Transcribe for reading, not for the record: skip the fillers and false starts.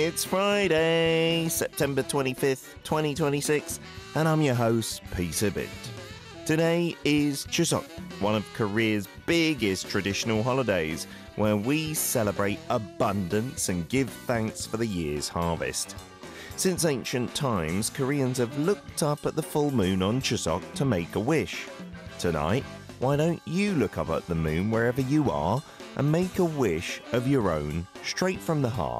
It's Friday, September 25th, 2026, and I'm your host, Peter Bint. Today is Chuseok, one of Korea's biggest traditional holidays, where we celebrate abundance and give thanks for the year's harvest. Since ancient times, Koreans have looked up at the full moon on Chuseok to make a wish. Tonight, why don't you look up at the moon wherever you are and make a wish of your own, straight from the heart?